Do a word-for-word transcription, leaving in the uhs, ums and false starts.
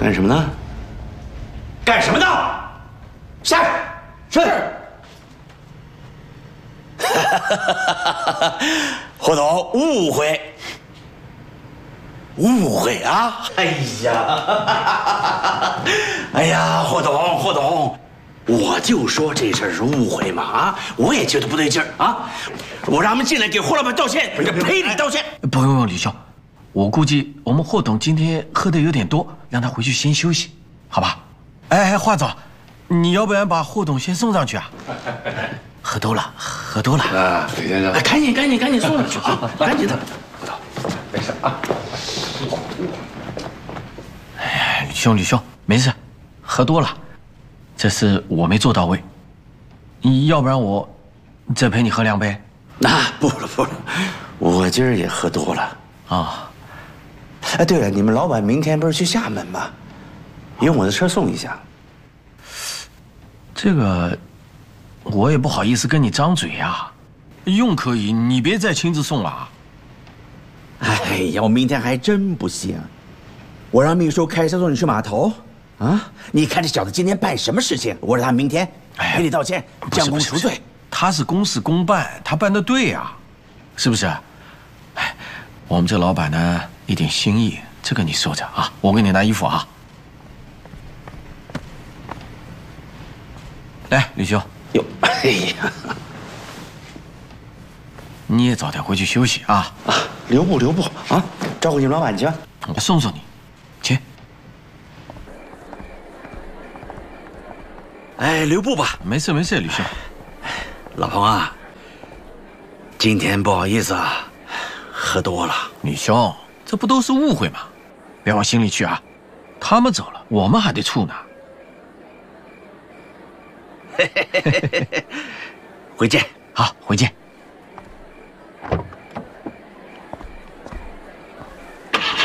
干什么呢？干什么呢？是是。霍总，误会，误会啊！哎呀，哎呀，霍总，霍总，我就说这事儿是误会嘛啊！我也觉得不对劲儿啊！我让他们进来给霍老板道歉，赔礼道歉。 不用不用，李兄，我估计我们霍董今天喝的有点多，让他回去先休息，好吧？哎哎，华总，你要不然把霍董先送上去啊？喝多了，喝多了啊，李先生，赶紧赶紧赶紧送上去啊！赶紧的， 胡导，没事啊。 哎呀，李兄李兄，没事，喝多了，这次我没做到位，要不然我再陪你喝两杯。 那不了不了，我今儿也喝多了啊。 哎，对了，你们老板明天不是去厦门吗？用我的车送一下。 这个。我也不好意思跟你张嘴呀，用可以，你别再亲自送了啊。 哎呀，我明天还真不行，我让秘书开车送你去码头啊！你看这小子今天办什么事情？我让他明天赔礼道歉，将功赎罪。 他是公事公办，他办得对呀，是不是？哎，我们这老板呢一点心意，这个你收着啊，我给你拿衣服啊。来，李兄。 哟，哎呀， 你也早点回去休息啊！ 啊，留步留步啊，照顾你们老板去吧。 我送送你，去。 哎，留步吧。 没事没事，吕兄。 老彭啊，今天不好意思啊，喝多了。 吕兄，这不都是误会吗？别往心里去啊。他们走了，我们还得处呢。 回见， 好，回见。